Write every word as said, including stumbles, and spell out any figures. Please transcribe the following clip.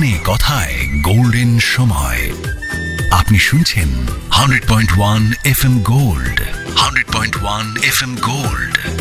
গানে কথায় গোল্ডেন সময়। আপনি শুনছেন hundred point one F M gold, hundred point one F M gold.